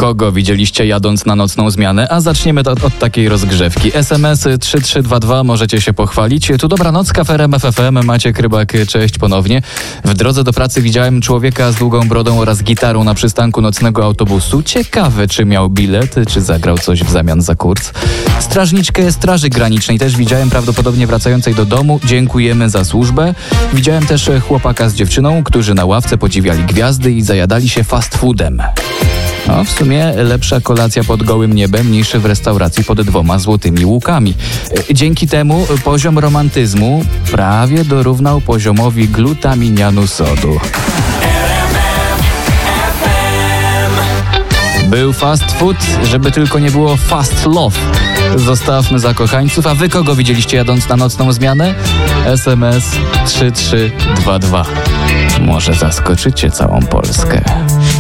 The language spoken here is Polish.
Kogo widzieliście jadąc na nocną zmianę? A zaczniemy od takiej rozgrzewki. SMS 3322, możecie się pochwalić. Tu dobranoc, Kafe RMF FM, Maciek Rybak, cześć ponownie. W drodze do pracy widziałem człowieka z długą brodą oraz gitarą na przystanku nocnego autobusu. Ciekawe, czy miał bilet, czy zagrał coś w zamian za kurs. Strażniczkę Straży Granicznej też widziałem, prawdopodobnie wracającej do domu. Dziękujemy za służbę. Widziałem też chłopaka z dziewczyną, którzy na ławce podziwiali gwiazdy i zajadali się fast foodem. No, w sumie lepsza kolacja pod gołym niebem niż w restauracji pod 2 złotymi łukami. Dzięki temu poziom romantyzmu prawie dorównał poziomowi glutaminianu sodu. Był fast food, żeby tylko nie było fast love. Zostawmy zakochańców, a wy kogo widzieliście jadąc na nocną zmianę? SMS 3322. Może zaskoczycie całą Polskę.